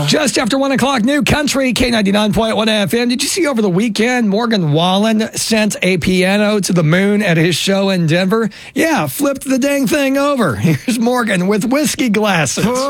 Just after 1 o'clock, New Country, K99.1 FM. Did you see over the weekend Morgan Wallen sent a piano to the moon at his show in Denver? Yeah, flipped the dang thing over. Here's Morgan with whiskey glasses.